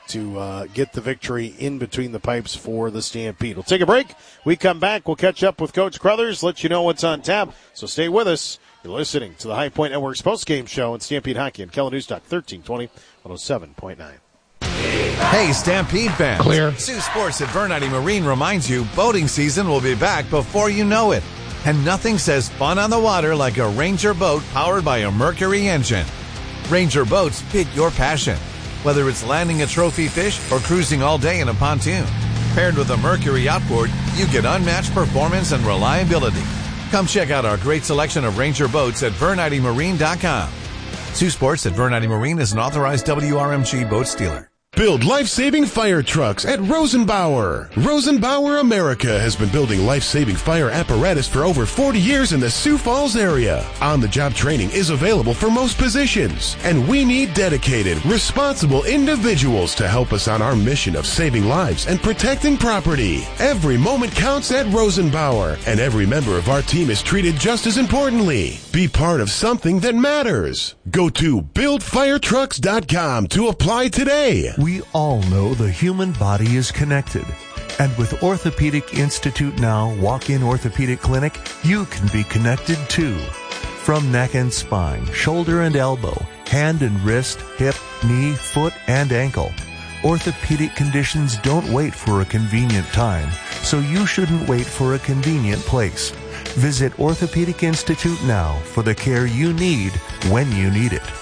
to get the victory in between the pipes for the Stampede. We'll take a break. We come back. We'll catch up with Coach Crothers, let you know what's on tap. So stay with us. You're listening to the High Point Network's postgame show in Stampede Hockey and Kellen Newstalk 1320 107.9. Hey, Stampede fans. Clear. Sioux Sports at Vernity Marine reminds you boating season will be back before you know it. And nothing says fun on the water like a Ranger boat powered by a Mercury engine. Ranger boats fit your passion, whether it's landing a trophy fish or cruising all day in a pontoon. Paired with a Mercury outboard, you get unmatched performance and reliability. Come check out our great selection of Ranger boats at VernityMarine.com. Sioux Sports at Vernity Marine is an authorized WRMG boat dealer. Build life-saving fire trucks at Rosenbauer. Rosenbauer America has been building life-saving fire apparatus for over 40 years in the Sioux Falls area. On-the-job training is available for most positions, and we need dedicated, responsible individuals to help us on our mission of saving lives and protecting property. Every moment counts at Rosenbauer, and every member of our team is treated just as importantly. Be part of something that matters. Go to buildfiretrucks.com to apply today. We all know the human body is connected. And with Orthopedic Institute Now Walk-In Orthopedic Clinic, you can be connected too. From neck and spine, shoulder and elbow, hand and wrist, hip, knee, foot, and ankle. Orthopedic conditions don't wait for a convenient time, so you shouldn't wait for a convenient place. Visit Orthopedic Institute now for the care you need when you need it.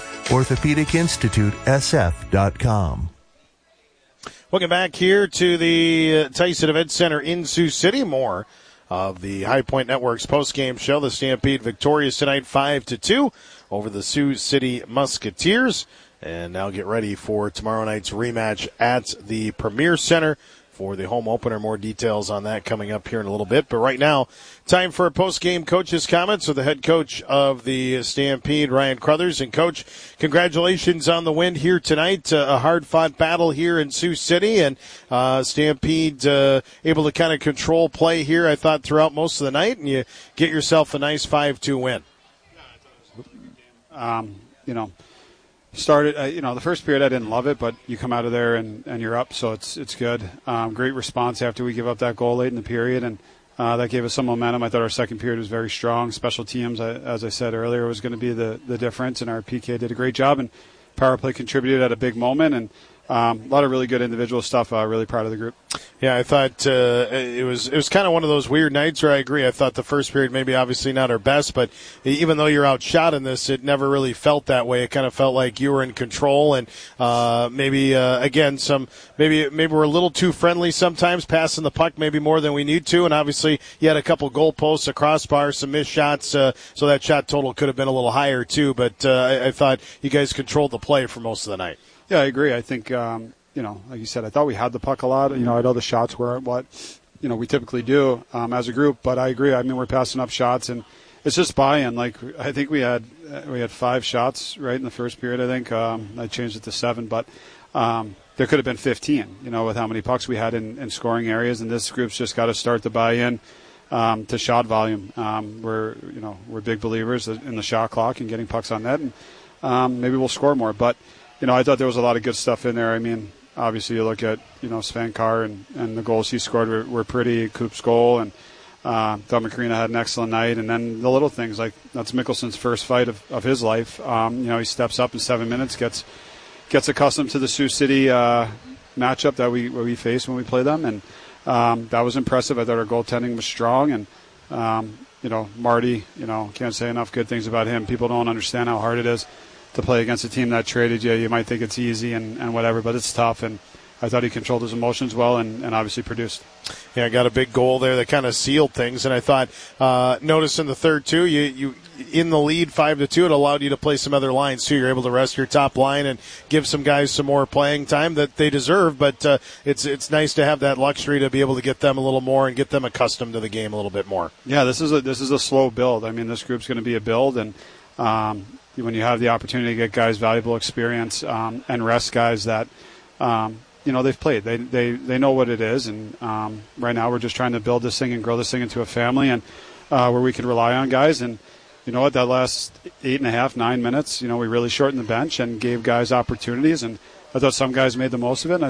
OrthopedicInstituteSF.com. Welcome back here to the Tyson Event Center in Sioux City. More of the High Point Network's postgame show. The Stampede victorious tonight 5-2 over the Sioux City Musketeers. And now get ready for tomorrow night's rematch at the Premier Center for the home opener. More details on that coming up here in a little bit. But right now, time for a post-game coach's comments with the head coach of the Stampede, Ryan Crothers. And, Coach, congratulations on the win here tonight. A hard-fought battle here in Sioux City. And Stampede able to kind of control play here, I thought, throughout most of the night. And you get yourself a nice 5-2 win. Started, the first period I didn't love it, but you come out of there and you're up, so it's good. Great response after we give up that goal late in the period, and that gave us some momentum. I thought our second period was very strong. Special teams, as I said earlier, was going to be the difference, and our PK did a great job, and power play contributed at a big moment, and a lot of really good individual stuff. Really proud of the group. Yeah, I thought it was kind of one of those weird nights where I agree. I thought the first period maybe obviously not our best, but even though you're outshot in this, it never really felt that way. It kind of felt like you were in control, and maybe again maybe we're a little too friendly sometimes, passing the puck maybe more than we need to, and obviously you had a couple goal posts, a crossbar, some missed shots, so that shot total could have been a little higher too. But I thought you guys controlled the play for most of the night. Yeah, I agree. I think, like you said, I thought we had the puck a lot. I know the shots weren't what, we typically do as a group, but I agree. I mean, we're passing up shots, and it's just buy-in. Like, I think we had 5 shots, right, in the first period, I think. I changed it to 7, but there could have been 15, with how many pucks we had in scoring areas, and this group's just got to start to buy in to shot volume. We're big believers in the shot clock and getting pucks on net, and maybe we'll score more, but I thought there was a lot of good stuff in there. I mean, obviously you look at, Sven Carr and the goals he scored were pretty. Coop's goal, and thought McCarina had an excellent night. And then the little things, like that's Mickelson's first fight of his life. He steps up in 7 minutes, gets accustomed to the Sioux City matchup that we face when we play them. And that was impressive. I thought our goaltending was strong. And, Marty, can't say enough good things about him. People don't understand how hard it is to play against a team that traded you. You might think it's easy and whatever, but it's tough. And I thought he controlled his emotions well and obviously produced. Yeah, got a big goal there that kind of sealed things. And I thought, notice in the third, too, you in the lead 5-2, it allowed you to play some other lines, too. You're able to rest your top line and give some guys some more playing time that they deserve. But it's nice to have that luxury to be able to get them a little more and get them accustomed to the game a little bit more. Yeah, this is a slow build. I mean, this group's going to be a build, and when you have the opportunity to get guys valuable experience and rest guys that they've played, they know what it is, and right now we're just trying to build this thing and grow this thing into a family, and where we can rely on guys. And you know what, that last 8.5, 9 minutes, we really shortened the bench and gave guys opportunities, and I thought some guys made the most of it. And